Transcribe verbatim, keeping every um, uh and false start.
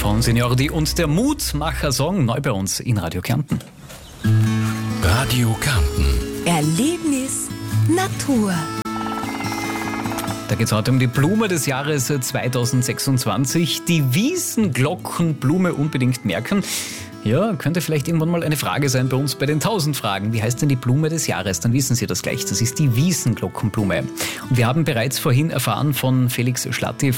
von Seniority und der Mutmacher-Song neu bei uns in Radio Kärnten. Radio Kärnten. Erlebnis Natur. Da geht es heute um die Blume des Jahres zweitausendsechsundzwanzig. Die Wiesenglockenblume unbedingt merken. Ja, könnte vielleicht irgendwann mal eine Frage sein bei uns bei den tausend Fragen. Wie heißt denn die Blume des Jahres? Dann wissen Sie das gleich. Das ist die Wiesenglockenblume. Und wir haben bereits vorhin erfahren von Felix Schlatti